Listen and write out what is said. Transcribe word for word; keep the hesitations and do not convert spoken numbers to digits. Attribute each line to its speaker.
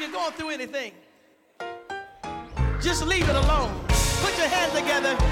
Speaker 1: you're going through anything, just leave it alone. Put your hands together